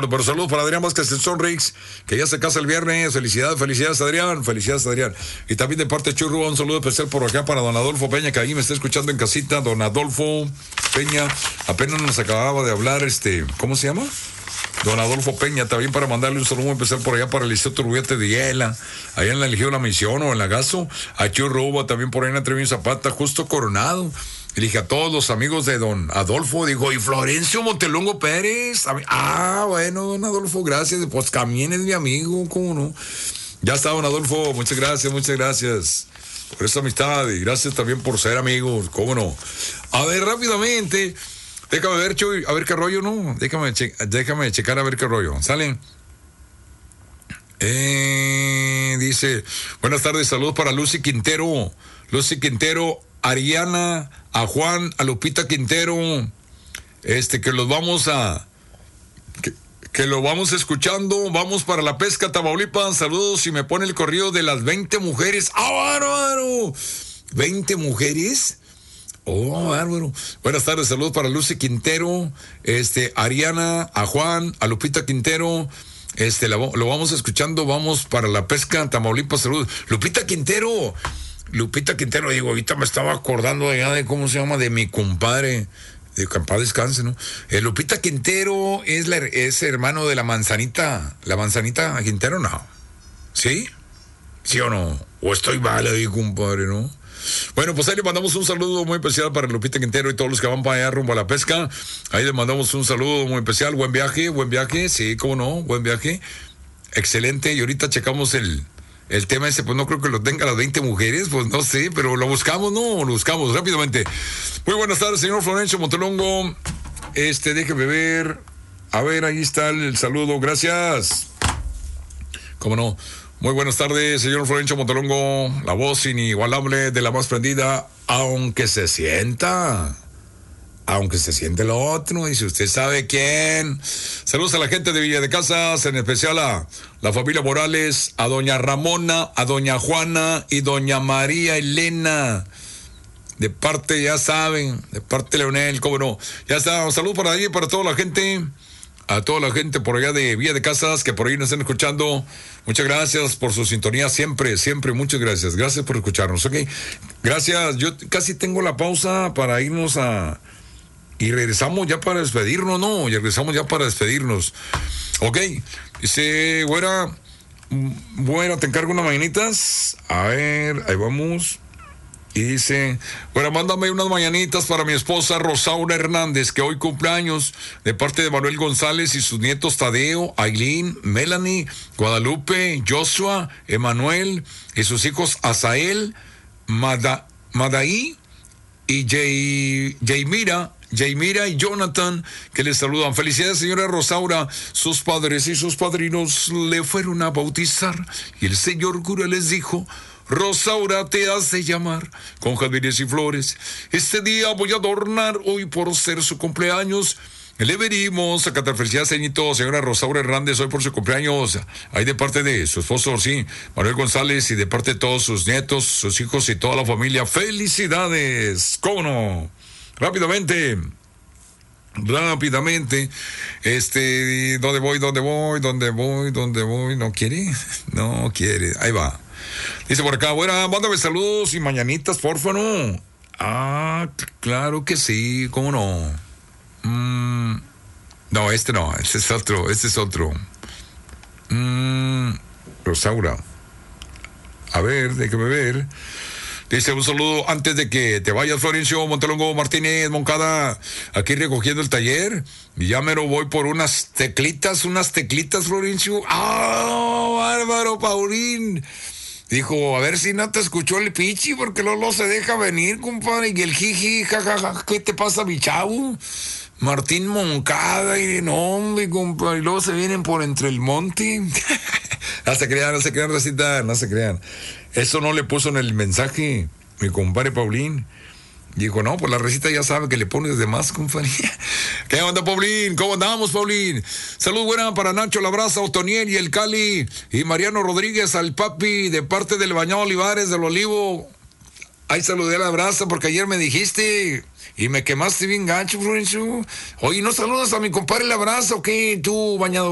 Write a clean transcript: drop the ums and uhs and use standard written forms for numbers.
acuerdo. Pero saludos para Adrián Vázquez en Sonrix, que ya se casa el viernes. Felicidades Adrián. Felicidades Adrián. Y también de parte de Churro, un saludo especial por acá para don Adolfo Peña, que ahí me está escuchando en casita. Don Adolfo Peña, apenas nos acababa de hablar, ¿cómo se llama? Don Adolfo Peña, también para mandarle un saludo especial por allá para el Instituto Urbiete de Hiela, allá en la Legión de la Misión o en la Gaso, a Churro Uva, también por ahí en la Treviño Zapata, Justo Coronado. Y dije a todos los amigos de don Adolfo, dijo, y Florencio Montelongo Pérez. Bueno, don Adolfo, gracias. Pues también es mi amigo, ¿cómo no? Ya está, don Adolfo, muchas gracias por esa amistad y gracias también por ser amigos, ¿cómo no? A ver, rápidamente, déjame ver, Chuy, a ver qué rollo, ¿no? Déjame checar a ver qué rollo. ¿Sale? Dice, buenas tardes, saludos para Lucy Quintero, Ariana, a Juan, a Lupita Quintero, que los vamos que lo vamos escuchando, vamos para la pesca, Tamaulipas, saludos, y me pone el corrido de las 20 mujeres, bárbaro, 20 mujeres, bárbaro, buenas tardes, saludos para Lucy Quintero, Ariana, a Juan, a Lupita Quintero, lo vamos escuchando, vamos para la pesca, Tamaulipas, saludos, Lupita Quintero, digo, ahorita me estaba acordando allá de cómo se llama, de mi compadre, de que en paz descanse, ¿no? Lupita Quintero es hermano de la Manzanita Quintero, ¿no? ¿Sí? ¿Sí o no? O estoy mal ahí, compadre, ¿no? Bueno, pues ahí le mandamos un saludo muy especial para Lupita Quintero y todos los que van para allá rumbo a la pesca. Ahí le mandamos un saludo muy especial, buen viaje, sí, cómo no, buen viaje. Excelente, y ahorita checamos el tema ese, pues no creo que lo tenga las 20 mujeres, pues no sé, pero lo buscamos rápidamente. Muy buenas tardes, señor Florencio Montelongo. Déjeme ver. A ver, ahí está el saludo, gracias. Cómo no. Muy buenas tardes, señor Florencio Montelongo. La voz inigualable de la más prendida, aunque se sienta el otro, y si usted sabe quién. Saludos a la gente de Villa de Casas, en especial a la familia Morales, a doña Ramona, a doña Juana y doña María Elena. De parte, ya saben, de parte de Leonel, cómo no. Ya está, saludos para ahí, para toda la gente, a toda la gente por allá de Villa de Casas, que por ahí nos están escuchando. Muchas gracias por su sintonía, siempre, muchas gracias. Gracias por escucharnos, ¿ok? Gracias, yo casi tengo la pausa para irnos y regresamos ya para despedirnos, ¿no? Ok, dice, güera, te encargo unas mañanitas. A ver, ahí vamos. Y dice, bueno, mándame unas mañanitas para mi esposa Rosaura Hernández, que hoy cumpleaños, de parte de Manuel González y sus nietos Tadeo, Ailín, Melanie, Guadalupe, Joshua, Emanuel, y sus hijos Asael, Madaí y Jaimira y Jonathan, que les saludan. Felicidades, señora Rosaura. Sus padres y sus padrinos le fueron a bautizar y el señor cura les dijo: Rosaura te hace llamar con jardines y flores. Este día voy a adornar hoy por ser su cumpleaños. Le venimos a cantar felicidades, señora Rosaura Hernández, hoy por su cumpleaños. Ahí de parte de su esposo, sí, Manuel González, y de parte de todos sus nietos, sus hijos y toda la familia. ¡Felicidades! ¿Cómo no? Rápidamente, ¿dónde voy? ¿No quiere, ahí va. Dice por acá, bueno, mándame saludos y mañanitas, porfa, ¿no? Claro que sí, ¿cómo no? No, este es otro. Rosaura. A ver, déjame ver. Dice, un saludo antes de que te vayas, Florencio Montelongo Martínez Moncada, aquí recogiendo el taller, y ya me lo voy por unas teclitas, Florencio. Bárbaro, Paulín. Dijo, a ver si no te escuchó el pichi, porque Lolo se deja venir, compadre, y el jiji, jajaja, ¿qué te pasa, mi chavo? Martín Moncada, y no, hombre, compadre, y luego se vienen por entre el monte. No se crean, Racita, no se crean. Eso no le puso en el mensaje mi compadre Paulín. Dijo, no, pues la recita ya sabe que le pones de más, compadre. ¿Qué onda, Paulín? ¿Cómo andamos, Paulín? Salud buena para Nacho Labraza, Otoniel y el Cali, y Mariano Rodríguez, al papi, de parte del Bañado Olivares del Olivo. Ahí saludé a Labraza porque ayer me dijiste y me quemaste bien gancho, Florencio. Oye, ¿no saludas a mi compadre Labraza o qué, tú, Bañado?